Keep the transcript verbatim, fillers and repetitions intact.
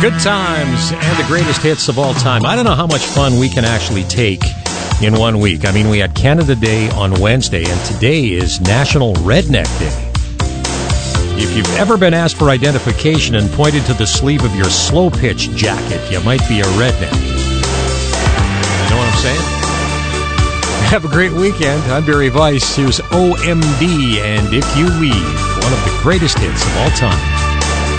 Good times and the greatest hits of all time. I don't know how much fun we can actually take in one week. I mean, we had Canada Day on Wednesday, and today is National Redneck Day. If you've ever been asked for identification and pointed to the sleeve of your slow pitch jacket, you might be a redneck. You know what I'm saying? Have a great weekend. I'm Barry Weiss. Here's O M D and If You Leave, one of the greatest hits of all time.